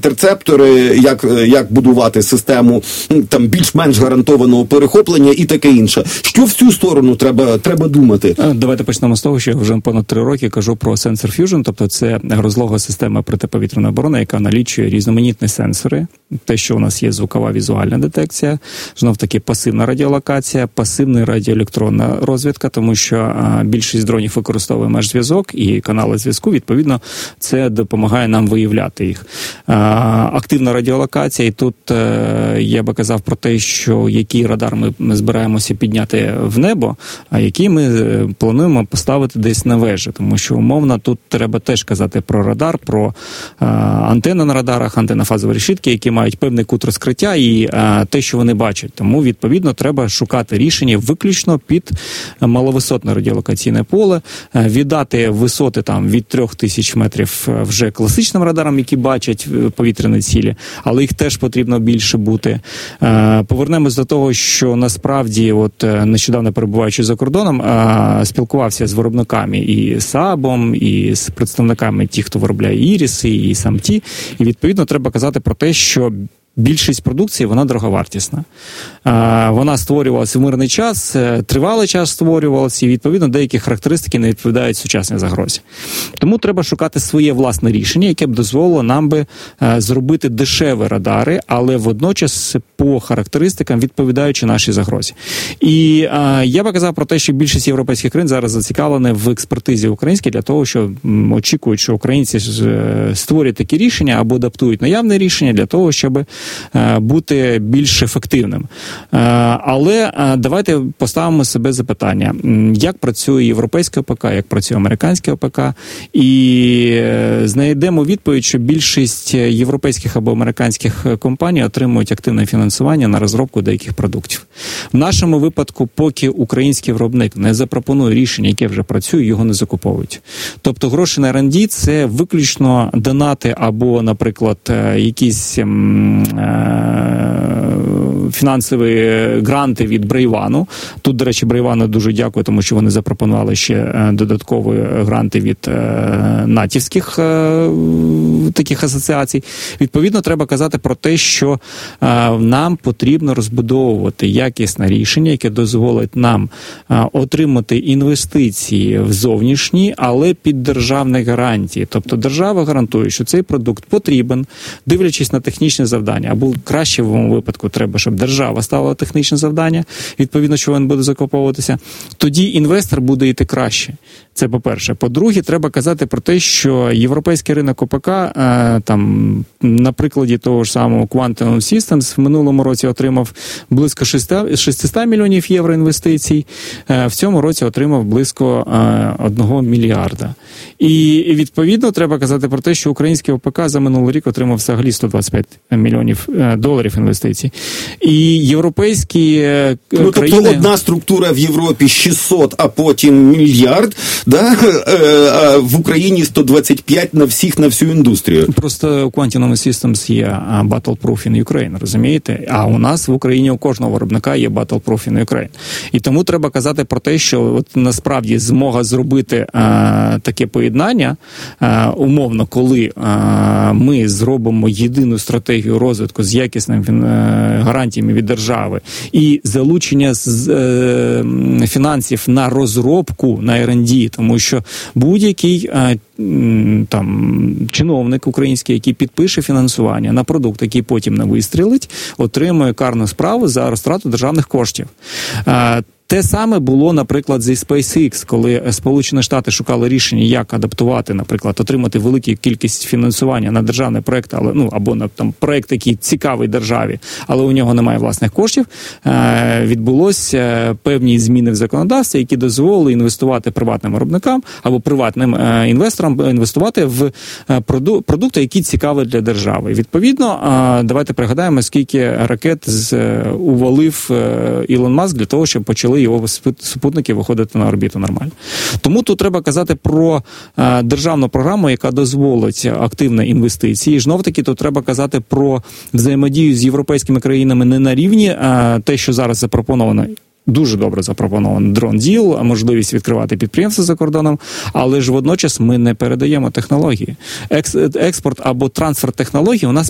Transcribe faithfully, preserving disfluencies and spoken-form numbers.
інтерцептори, як, як будувати систему там більш-менш гарантованого перехоплення і таке інше. Що в цю сторону треба, треба думати? Давайте почнемо з того, що я вже понад три роки кажу про Sensor Fusion, тобто це розлога система протиповітряної оборони, яка налічує різноманітні сенсори. Те, що у нас є звукова візуальна детекція, знов таки пасивна радіолокація, пасивна радіоелектронна розвідка, тому що а, більшість дронів використовує межзв'язок і канали зв'язку, відповідно, це допомагає нам виявляти їх. А, активна радіолокація, і тут а, я би казав про те, що який радар ми, ми збираємося підняти в небо, а який ми плануємо поставити десь на вежі, тому що умовно тут треба теж казати про радар, про а, антенни на радарах, антеннофазові решітки, які мають певний кут розкриття і а, те, що вони бачать. Тому, відповідно, треба шукати рішення виключно під маловисотне радіолокаційне поле, а, віддати висоти там від трьох тисяч метрів вже класичним радарам, які бачать повітряні цілі, але їх теж потрібно більше бути. А, повернемось до того, що насправді, от нещодавно перебуваючи за кордоном, а, спілкувався з виробниками і з Саабом, і з представниками тих, хто виробляє Іріс, і Самті, і відповідно треба казати про те, що більшість продукції, вона дороговартісна. Вона створювалася в мирний час, тривалий час створювалася, і, відповідно, деякі характеристики не відповідають сучасній загрозі. Тому треба шукати своє власне рішення, яке б дозволило нам би зробити дешеві радари, але водночас по характеристикам відповідаючи нашій загрозі. І я би казав про те, що більшість європейських країн зараз зацікавлені в експертизі українській для того, що очікують, що українці створять такі рішення або адаптують наявне рішення для того, щоб бути більш ефективним. Але давайте поставимо себе запитання, як працює європейське ОПК, як працює американське ОПК, і знайдемо відповідь, що більшість європейських або американських компаній отримують активне фінансування на розробку деяких продуктів. В нашому випадку, поки український виробник не запропонує рішення, яке вже працює, його не закуповують. Тобто гроші на ар енд ді – це виключно донати або, наприклад, якісь фінансові гранти від Брейвану. Тут, до речі, Брейвану дуже дякую, тому що вони запропонували ще додаткові гранти від натівських таких асоціацій. Відповідно, треба казати про те, що нам потрібно розбудовувати якісне рішення, яке дозволить нам отримати інвестиції в зовнішні, але під державні гарантії. Тобто держава гарантує, що цей продукт потрібен, дивлячись на технічне завдання, або краще в моєму випадку треба, щоб держава ставила технічне завдання, відповідно, що він буде закуповуватися, тоді інвестор буде йти краще. Це по-перше. По-друге, треба казати про те, що європейський ринок ОПК, там, на прикладі того ж самого Quantum Systems в минулому році отримав близько шістсот мільйонів євро інвестицій, в цьому році отримав близько одного мільярда. І, відповідно, треба казати про те, що український ОПК за минулий рік отримав взагалі сто двадцять п'ять мільйонів доларів інвестицій. І європейські ну, країни... Тобто одна структура в Європі шістсот, а потім мільярд, да? А в Україні сто двадцять п'ять на всіх, на всю індустрію. Просто у Quantum Systems є Battle-Proof in Ukraine, розумієте? А у нас в Україні у кожного виробника є Battle-Proof in Ukraine. І тому треба казати про те, що от насправді змога зробити а, таке поєднання, а, умовно, коли а, ми зробимо єдину стратегію розвитку з якісними гарантіями від держави і залучення з, е, фінансів на розробку, на ар енд ді, тому що будь-який е, там чиновник український, який підпише фінансування на продукт, який потім не вистрілить, отримує карну справу за розтрату державних коштів. Е, Те саме було, наприклад, зі SpaceX, коли Сполучені Штати шукали рішення, як адаптувати, наприклад, отримати велику кількість фінансування на державний проєкт, але ну або на там проєкт, який цікавий державі, але у нього немає власних коштів. Е, відбулося певні зміни в законодавстві, які дозволили інвестувати приватним виробникам або приватним е, інвесторам інвестувати в проду- продукти, які цікаві для держави. Відповідно, е, давайте пригадаємо, скільки ракет з, е, увалив е, Ілон Маск для того, щоб почали його супутники виходити на орбіту нормально. Тому тут треба казати про е, державну програму, яка дозволить активні інвестиції. Знов-таки тут треба казати про взаємодію з європейськими країнами не на рівні е, те, що зараз запропоновано. Дуже добре запропонований дрон-діл, можливість відкривати підприємства за кордоном, але ж водночас ми не передаємо технології. Екс, експорт або трансфер технологій у нас